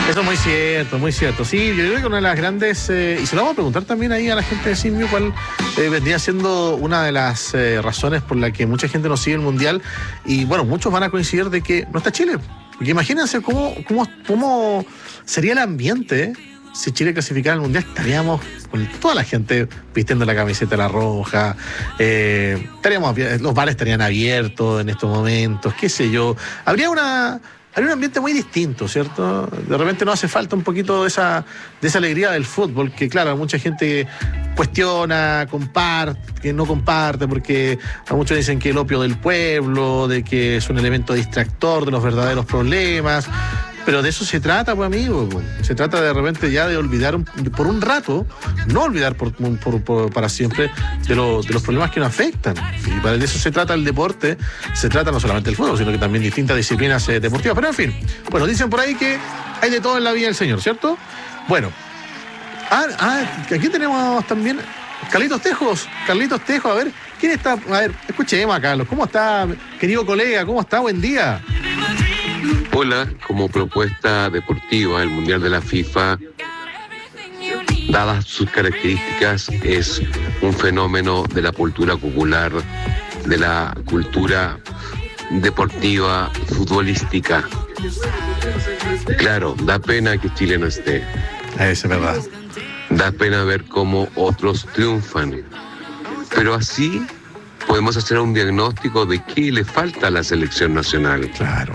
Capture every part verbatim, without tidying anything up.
Eso es muy cierto, muy cierto. Sí, yo creo que una de las grandes, eh, y se lo vamos a preguntar también ahí a la gente de Simio, cuál eh, vendría siendo una de las eh, razones por la que mucha gente no sigue el Mundial. Y bueno, muchos van a coincidir de que no está Chile. Porque imagínense cómo, cómo, cómo sería el ambiente, ¿eh? Si Chile clasificara al Mundial, estaríamos con toda la gente vistiendo la camiseta de la roja, eh, estaríamos, los bares estarían abiertos en estos momentos, qué sé yo. Habría una... Hay un ambiente muy distinto, ¿cierto? De repente nos hace falta un poquito de esa, de esa alegría del fútbol, que claro, mucha gente cuestiona, comparte, que no comparte, porque a muchos dicen que el opio del pueblo, de que es un elemento distractor de los verdaderos problemas. Pero de eso se trata, pues, amigo. Se trata de repente ya de olvidar un, por un rato, no olvidar por, por, por, para siempre de, lo, de los problemas que nos afectan. Y para eso se trata el deporte, se trata no solamente el fútbol, sino que también distintas disciplinas eh, deportivas. Pero en fin, bueno, dicen por ahí que hay de todo en la vida del Señor, ¿cierto? Bueno, ah, ah, aquí tenemos también Carlitos Tejos. Carlitos Tejos, a ver, ¿quién está? A ver, escuchemos a Carlos. ¿Cómo está, querido colega? ¿Cómo está? Buen día. Hola, como propuesta deportiva, el Mundial de la FIFA, dadas sus características, es un fenómeno de la cultura popular, de la cultura deportiva, futbolística. Claro, da pena que Chile no esté. Eso es verdad. Da pena ver cómo otros triunfan. Pero así podemos hacer un diagnóstico de qué le falta a la selección nacional. Claro.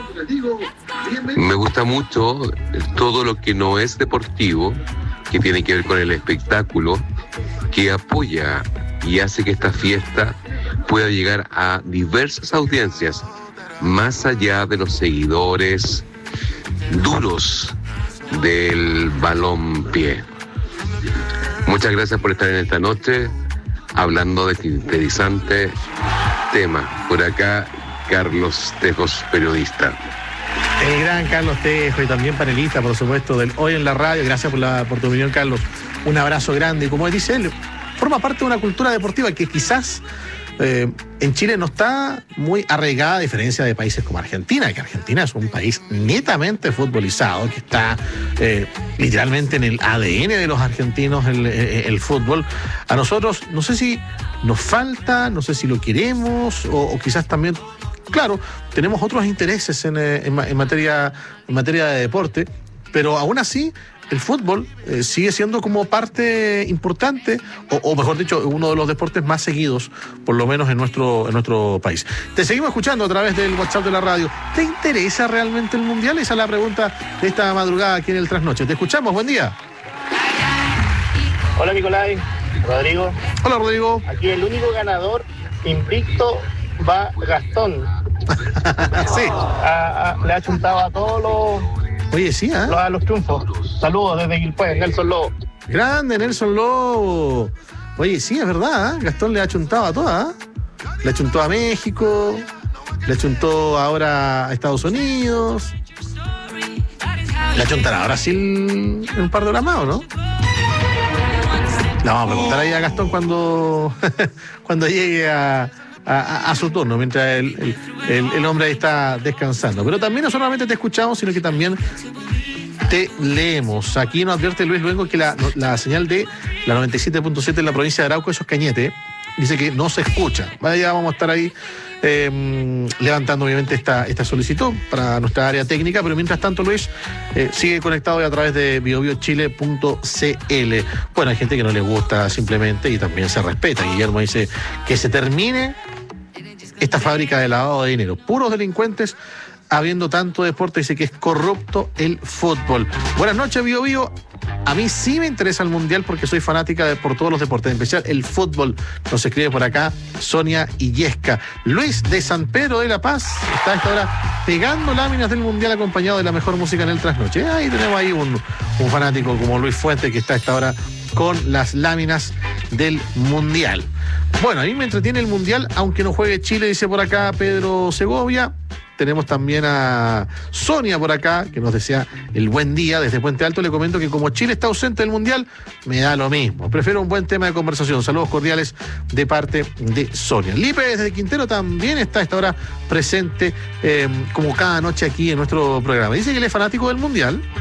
Me gusta mucho todo lo que no es deportivo, que tiene que ver con el espectáculo, que apoya y hace que esta fiesta pueda llegar a diversas audiencias, más allá de los seguidores duros del balompié. Muchas gracias por estar en esta noche hablando de este interesante tema. Por acá, Carlos Tejos, periodista. El gran Carlos Tejo y también panelista, por supuesto, del Hoy en la Radio. Gracias por, la, por tu opinión, Carlos. Un abrazo grande. Y como dice él, forma parte de una cultura deportiva que quizás eh, en Chile no está muy arraigada, a diferencia de países como Argentina, que Argentina es un país netamente futbolizado, que está eh, literalmente en el A D N de los argentinos el, el, el fútbol. A nosotros, no sé si nos falta, no sé si lo queremos, o, o quizás también... Claro, tenemos otros intereses en, en, en, materia, en materia de deporte, pero aún así el fútbol eh, sigue siendo como parte importante, o, o mejor dicho, uno de los deportes más seguidos, por lo menos en nuestro, en nuestro país. Te seguimos escuchando a través del WhatsApp de la radio. ¿Te interesa realmente el Mundial? Esa es la pregunta de esta madrugada aquí en el Trasnoche. Te escuchamos, buen día. Hola, Nicolai, Rodrigo. Hola, Rodrigo. Aquí el único ganador invicto va Gastón. Sí. A, a, le ha chuntado a todos los, Oye, sí, ¿eh? los, a los triunfos. Saludos desde Quilpué, Nelson Lobo. Grande, Nelson Lobo. Oye, sí, es verdad, ¿eh? Gastón le ha chuntado a todas, ¿eh? Le chuntó a México, le chuntó ahora a Estados Unidos, le chuntará a Brasil en un par de horas más, ¿o no? Le vamos a preguntar ahí a Gastón cuando, cuando llegue a... A, a su turno, mientras el, el, el, el hombre ahí está descansando. Pero también no solamente te escuchamos, sino que también te leemos. Aquí nos advierte Luis Luengo que la, la señal de la noventa y siete punto siete en la provincia de Arauco, eso es Cañete, dice que no se escucha. Vaya, vamos a estar ahí eh, levantando obviamente esta, esta solicitud para nuestra área técnica, pero mientras tanto, Luis, eh, sigue conectado a través de bio bio chile punto c l. Bueno, hay gente que no le gusta simplemente y también se respeta. Guillermo dice que se termine esta fábrica de lavado de dinero. Puros delincuentes, habiendo tanto deporte, dice que es corrupto el fútbol. Buenas noches, Bio Bio. A mí sí me interesa el Mundial porque soy fanática de, por todos los deportes, en especial el fútbol. Nos escribe por acá Sonia Illesca. Luis de San Pedro de la Paz está a esta hora pegando láminas del Mundial acompañado de la mejor música en el trasnoche. Ahí tenemos ahí un, un fanático como Luis Fuente que está a esta hora con las láminas del Mundial. Bueno, a mí me entretiene el Mundial, aunque no juegue Chile, dice por acá Pedro Segovia. Tenemos también a Sonia por acá, que nos desea el buen día. Desde Puente Alto le comento que como Chile está ausente del Mundial, me da lo mismo. Prefiero un buen tema de conversación. Saludos cordiales de parte de Sonia. Lipe desde Quintero también está a esta hora presente, eh, como cada noche aquí en nuestro programa. Dice que él es fanático del Mundial.